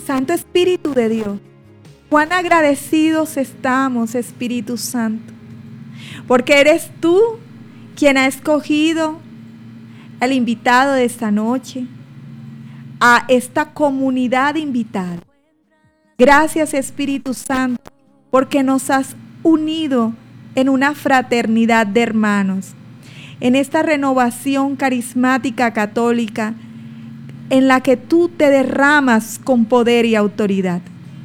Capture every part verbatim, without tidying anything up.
Santo Espíritu de Dios, cuán agradecidos estamos, Espíritu Santo, porque eres tú quien ha escogido al invitado de esta noche, a esta comunidad invitada. Gracias, Espíritu Santo, porque nos has unido en una fraternidad de hermanos, en esta renovación carismática católica en la que tú te derramas con poder y autoridad.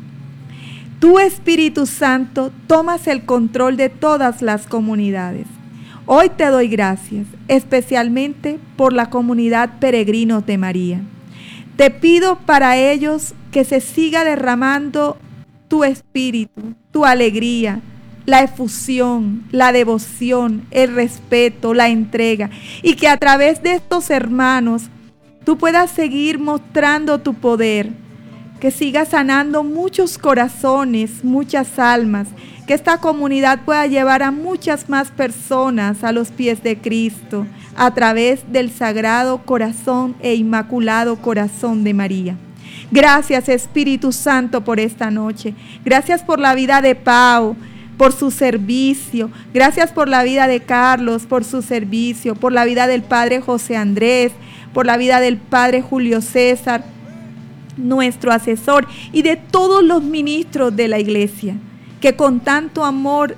Tú, Espíritu Santo, tomas el control de todas las comunidades. Hoy te doy gracias, especialmente por la comunidad Peregrinos de María. Te pido para ellos que se siga derramando tu espíritu, tu alegría, la efusión, la devoción, el respeto, la entrega, y que a través de estos hermanos tú puedas seguir mostrando tu poder, que sigas sanando muchos corazones, muchas almas, que esta comunidad pueda llevar a muchas más personas a los pies de Cristo a través del Sagrado Corazón e Inmaculado Corazón de María. Gracias, Espíritu Santo, por esta noche. Gracias por la vida de Pau, por su servicio. Gracias por la vida de Carlos, por su servicio, por la vida del Padre José Andrés, por la vida del Padre Julio César, nuestro asesor, y de todos los ministros de la iglesia, que con tanto amor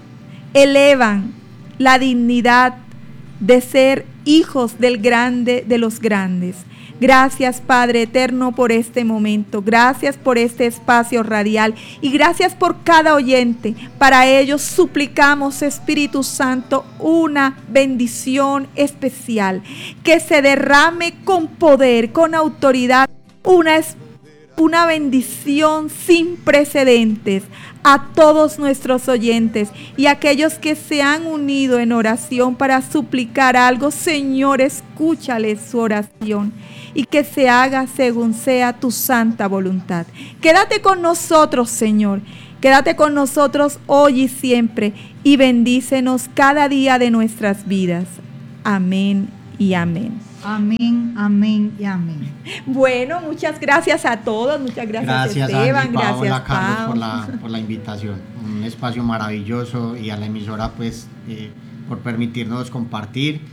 elevan la dignidad de ser hijos del grande de los grandes. Gracias, Padre eterno, por este momento. Gracias por este espacio radial y gracias por cada oyente. Para ellos suplicamos, Espíritu Santo, una bendición especial, que se derrame con poder, con autoridad, una, una bendición sin precedentes a todos nuestros oyentes y aquellos que se han unido en oración para suplicar algo. Señor, escúchales su oración y que se haga según sea tu santa voluntad. Quédate con nosotros, Señor. Quédate con nosotros hoy y siempre y bendícenos cada día de nuestras vidas. Amén y amén. Amén, amén y amén. Bueno, muchas gracias a todos. Muchas gracias, gracias Esteban. Angie, Paola, gracias, Carlos, Pau. por la, por la invitación. Un espacio maravilloso y a la emisora, pues, eh, por permitirnos compartir.